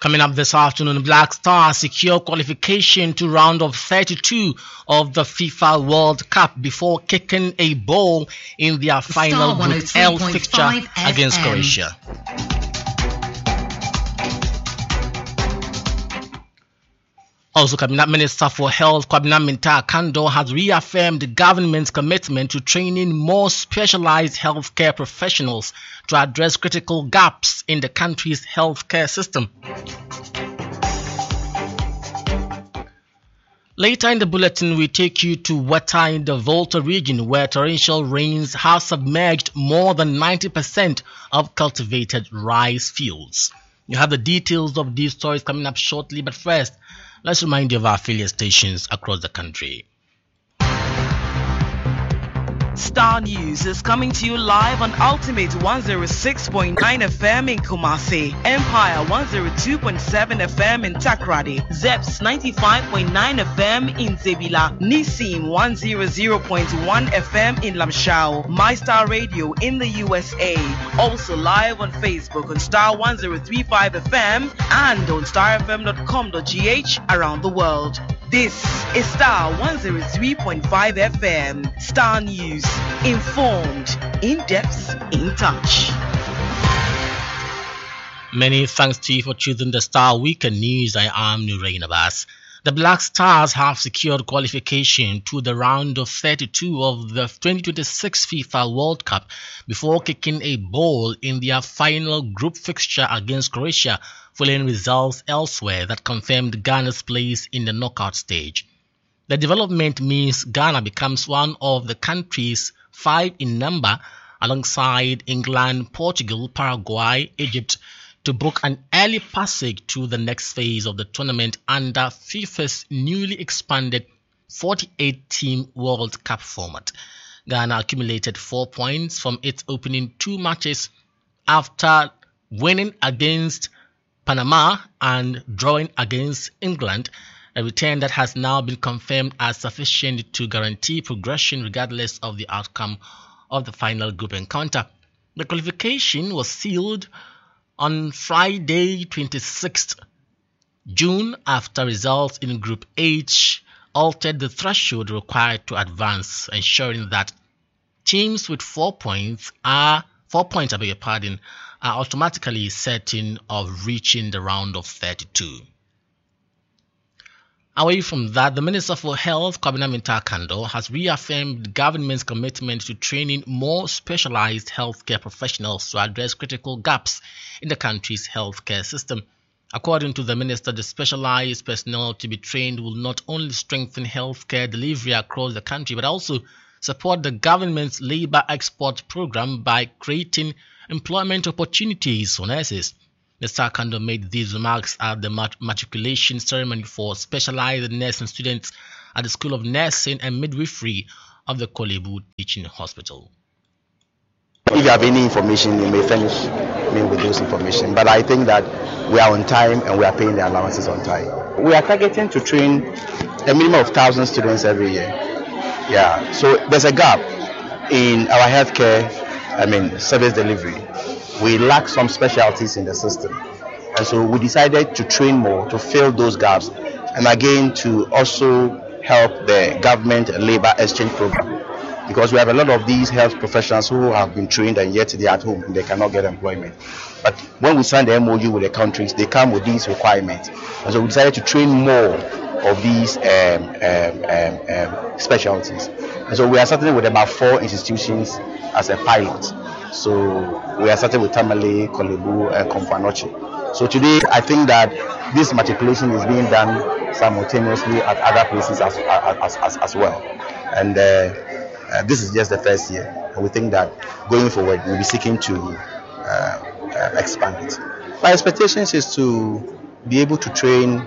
Coming up this afternoon, Black Stars secure qualification to round of 32 of the FIFA World Cup before kicking a ball in their final Group L fixture against Croatia. Also, Cabinet Minister for Health Kwabena Minta Kando has reaffirmed the government's commitment to training more specialized healthcare professionals to address critical gaps in the country's healthcare system. Later in the bulletin, we take you to Weta in the Volta region, where torrential rains have submerged more than 90% of cultivated rice fields. You have the details of these stories coming up shortly, but first, let's remind you of our affiliate stations across the country. Star News is coming to you live on Ultimate 106.9 FM in Kumasi, Empire 102.7 FM in Takrady, Zeps 95.9 FM in Zebila, Nissim 100.1 FM in Lamshao, MyStar Radio in the USA, also live on Facebook on Star 1035 FM and on starfm.com.gh around the world. This is Star 103.5 FM. Star News. Informed, in depth, in touch. Many thanks to you for choosing the Star Weekend News. I am Nurain Abbas. The Black Stars have secured qualification to the round of 32 of the 2026 FIFA World Cup before kicking a ball in their final group fixture against Croatia, following results elsewhere that confirmed Ghana's place in the knockout stage. The development means Ghana becomes one of the countries 5 in number, alongside England, Portugal, Paraguay, Egypt, to book an early passage to the next phase of the tournament under FIFA's newly expanded 48-team World Cup format. Ghana accumulated 4 points from its opening 2 matches after winning against Panama and drawing against England, a return that has now been confirmed as sufficient to guarantee progression regardless of the outcome of the final group encounter. The qualification was sealed on Friday, 26th June, after results in Group H altered the threshold required to advance, ensuring that teams with 4 points are automatically certain of reaching the round of 32. Away from that, the Minister for Health, Kwabena Minta Kando, has reaffirmed the government's commitment to training more specialized healthcare professionals to address critical gaps in the country's healthcare system. According to the minister, the specialized personnel to be trained will not only strengthen healthcare delivery across the country, but also support the government's labor export program by creating employment opportunities for nurses. Mr. Kando made these remarks at the matriculation ceremony for specialized nursing students at the School of Nursing and Midwifery of the Kolebu Teaching Hospital. If you have any information, you may furnish me with those information. But I think that we are on time and we are paying the allowances on time. We are targeting to train a minimum of 1,000 students every year. Yeah, so there's a gap in our healthcare, service delivery. We lack some specialties in the system, and so we decided to train more to fill those gaps, and again to also help the government labor exchange program, because we have a lot of these health professionals who have been trained and yet they are at home and they cannot get employment. But when we sign the MOU with the countries, they come with these requirements, and so we decided to train more of these specialties. And so we are starting with about 4 institutions as a pilot. So we are starting with Tamale, Kolebu, and Komfanoche. So today, I think that this matriculation is being done simultaneously at other places as well. And this is just the first year. And we think that going forward, we'll be seeking to expand it. My expectations is to be able to train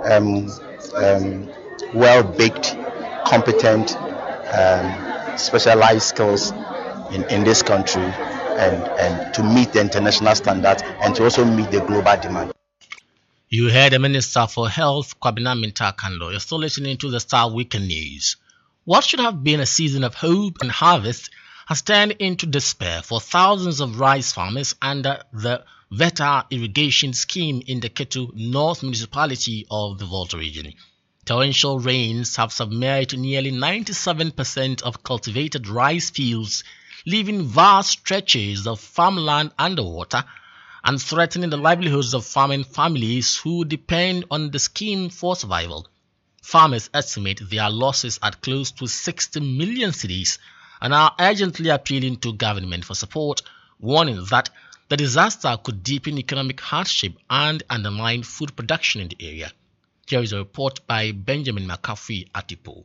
well-baked, competent, specialized skills in this country, and to meet the international standards and to also meet the global demand. You heard the Minister for Health, Kwabena Minta Kando. You're still listening to the Star Weekend News. What should have been a season of hope and harvest has turned into despair for thousands of rice farmers under the Veta irrigation scheme in the Ketu North municipality of the Volta region. Torrential rains have submerged nearly 97% of cultivated rice fields, leaving vast stretches of farmland underwater and threatening the livelihoods of farming families who depend on the scheme for survival. Farmers estimate their losses at close to 60 million cedis and are urgently appealing to government for support, warning that the disaster could deepen economic hardship and undermine food production in the area. Here is a report by Benjamin McAfee Atipo.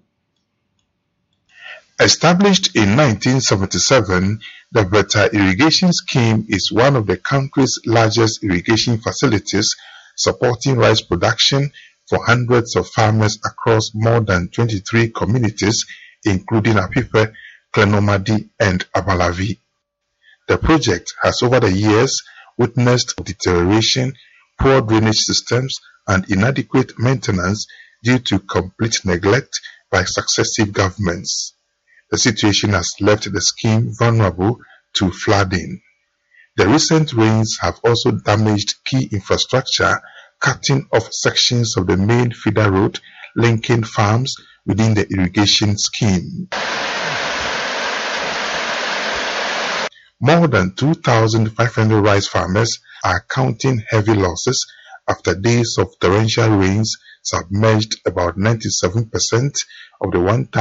Established in 1977, the Veta irrigation scheme is one of the country's largest irrigation facilities, supporting rice production for hundreds of farmers across more than 23 communities, including Apipe, Klenomadi, and Abalavi. The project has over the years witnessed deterioration, poor drainage systems, and inadequate maintenance due to complete neglect by successive governments. The situation has left the scheme vulnerable to flooding. The recent rains have also damaged key infrastructure, cutting off sections of the main feeder road linking farms within the irrigation scheme. More than 2,500 rice farmers are counting heavy losses after days of torrential rains submerged about 97% of the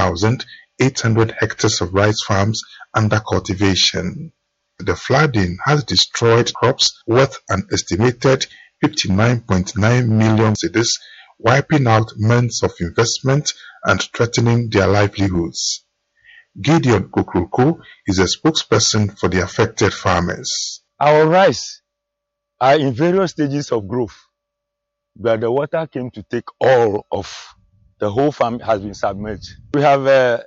1,800 hectares of rice farms under cultivation. The flooding has destroyed crops worth an estimated 59.9 million cedis, wiping out months of investment and threatening their livelihoods. Gideon Kukuruku is a spokesperson for the affected farmers. Our rice are in various stages of growth, but the water came to take all of the whole farm has been submerged. We have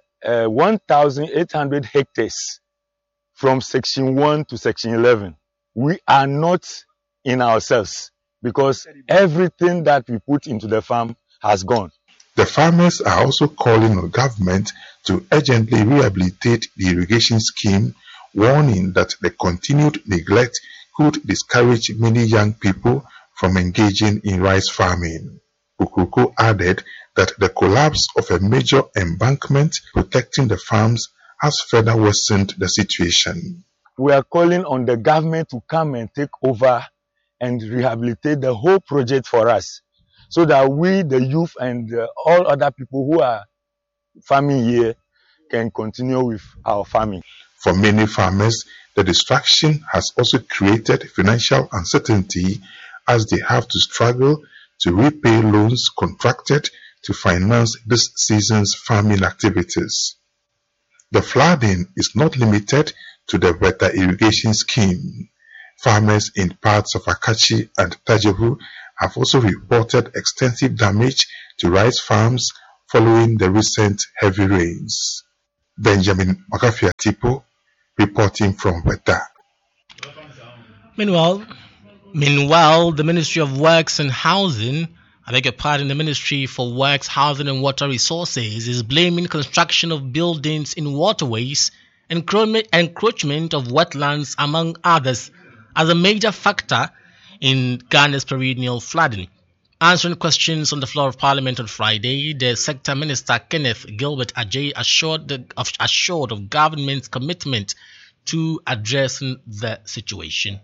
1,800 hectares from section 1 to section 11. We are not in ourselves because everything that we put into the farm has gone. The farmers are also calling on government to urgently rehabilitate the irrigation scheme, warning that the continued neglect could discourage many young people from engaging in rice farming. Kukuruku added that the collapse of a major embankment protecting the farms has further worsened the situation. We are calling on the government to come and take over and rehabilitate the whole project for us, so that we, the youth, and all other people who are farming here can continue with our farming. For many farmers, the distraction has also created financial uncertainty as they have to struggle to repay loans contracted to finance this season's farming activities. The flooding is not limited to the Veta irrigation scheme. Farmers in parts of Akachi and Tajevu have also reported extensive damage to rice farms following the recent heavy rains. Benjamin McAfee Atipo reporting from Veta. Meanwhile, the Ministry of Works and Housing, the Ministry for Works, Housing and Water Resources is blaming construction of buildings in waterways, encroachment of wetlands, among others, as a major factor in Ghana's perennial flooding. Answering questions on the floor of Parliament on Friday, the Sector Minister Kenneth Gilbert Ajay assured of government's commitment to addressing the situation.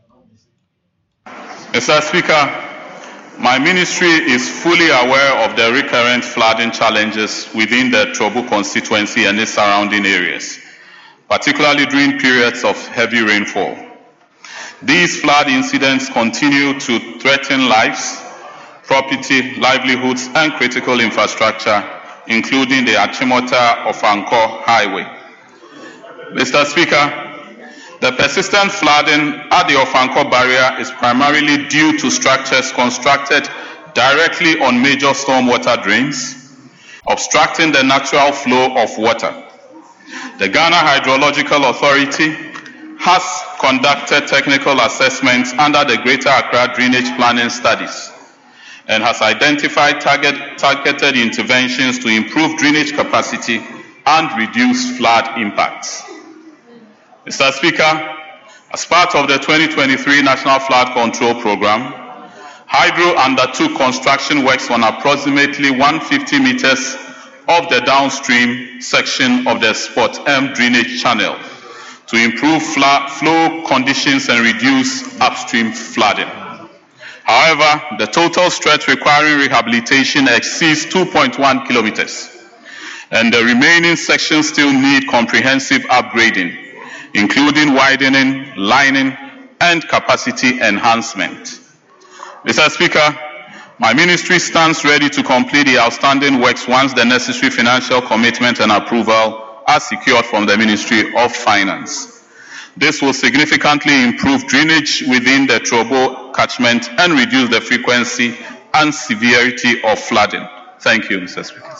Mr. Speaker, my ministry is fully aware of the recurrent flooding challenges within the Trobu constituency and its surrounding areas, particularly during periods of heavy rainfall. These flood incidents continue to threaten lives, property, livelihoods, and critical infrastructure, including the Achimota-Ofankor Highway. Mr. Speaker, the persistent flooding at the Ofankor barrier is primarily due to structures constructed directly on major stormwater drains, obstructing the natural flow of water. The Ghana Hydrological Authority has conducted technical assessments under the Greater Accra Drainage Planning Studies and has identified targeted interventions to improve drainage capacity and reduce flood impacts. Mr. Speaker, As part of the 2023 National Flood Control Program, Hydro undertook construction works on approximately 150 meters of the downstream section of the Spot M drainage channel to improve flow conditions and reduce upstream flooding. However, the total stretch requiring rehabilitation exceeds 2.1 kilometers, and the remaining sections still need comprehensive upgrading, including widening, lining, and capacity enhancement. Mr. Speaker, my ministry stands ready to complete the outstanding works once the necessary financial commitment and approval are secured from the Ministry of Finance. This will significantly improve drainage within the Trobo catchment and reduce the frequency and severity of flooding. Thank you, Mr. Speaker.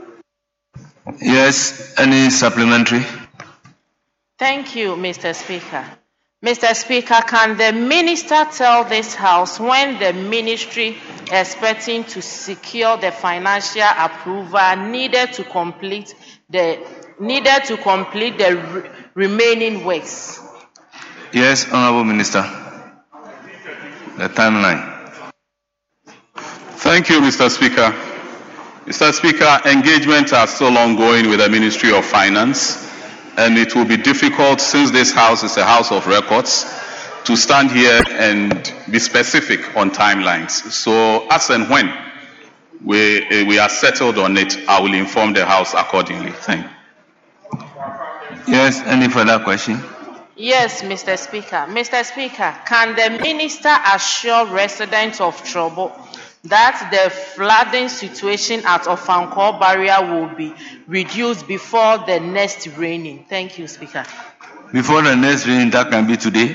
Yes, any supplementary? Thank you, Mr. Speaker. Mr. Speaker, can the minister tell this House when the ministry is expecting to secure the financial approval needed to complete the remaining works? Yes, Honorable Minister. The timeline. Thank you, Mr. Speaker. Mr. Speaker, engagements are still ongoing with the Ministry of Finance, and it will be difficult, since this House is a House of Records, to stand here and be specific on timelines. So as and when we are settled on it, I will inform the House accordingly. Thank you. Yes, any further question? Yes, Mr. Speaker. Mr. Speaker, can the minister assure residents of Trobo that the flooding situation at Ofankor barrier will be reduced before the next raining? Thank you, Speaker. Before the next raining, that can be today?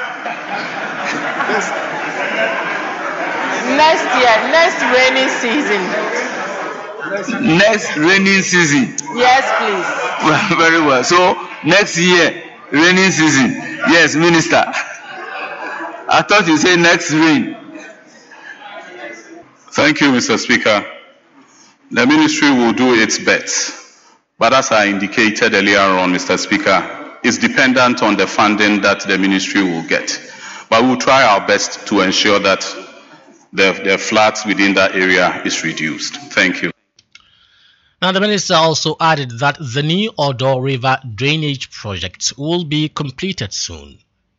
Next year, next raining season. Next raining season? Yes, please. Well, very well. So, next year, raining season. Yes, Minister. I thought you said next rain. Thank you, Mr. Speaker. The ministry will do its best, but as I indicated earlier on, Mr. Speaker, it's dependent on the funding that the ministry will get. But we'll try our best to ensure that the floods within that area is reduced. Thank you. Now, the minister also added that the new Odo River drainage project will be completed soon.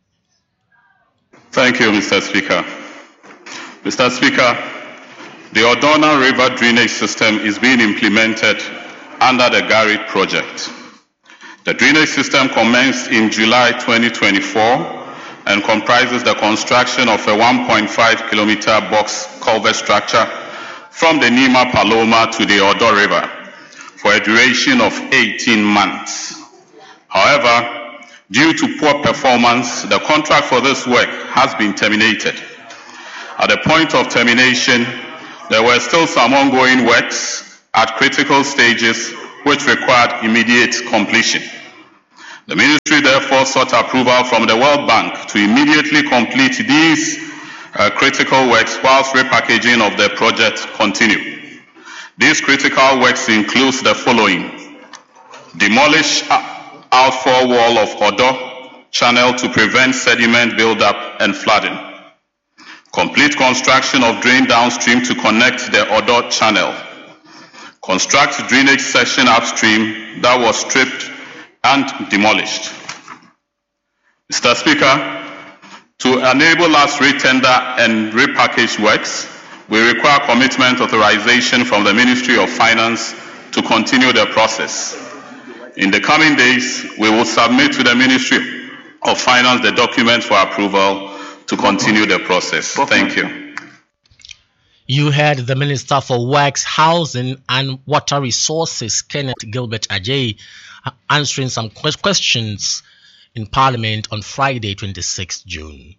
Thank you, Mr. Speaker. Mr. Speaker, the Odona River drainage system is being implemented under the Garrett project. The drainage system commenced in July 2024 and comprises the construction of a 1.5 kilometer box culvert structure from the Nima Paloma to the Odo River for a duration of 18 months. However, due to poor performance, the contract for this work has been terminated. At the point of termination, there were still some ongoing works at critical stages which required immediate completion. The ministry therefore sought approval from the World Bank to immediately complete these critical works whilst repackaging of the project continued. These critical works include the following: demolish outfall wall of Odo channel to prevent sediment buildup and flooding. Complete construction of drain downstream to connect the Odo channel. Construct drainage section upstream that was stripped and demolished. Mr. Speaker, to enable us re-tender and repackage works, we require commitment authorization from the Ministry of Finance to continue the process. In the coming days, we will submit to the Ministry of Finance the document for approval to continue the process. Thank you. You heard the Minister for Works, Housing and Water Resources, Kenneth Gilbert Adjei, answering some questions in Parliament on Friday, 26 June.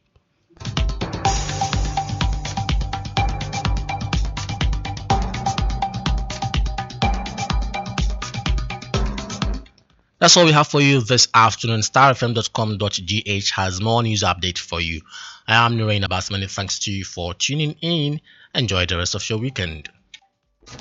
That's all we have for you this afternoon. StarFM.com.gh has more news update for you. I am Nurain Abbas. Many thanks to you for tuning in. Enjoy the rest of your weekend.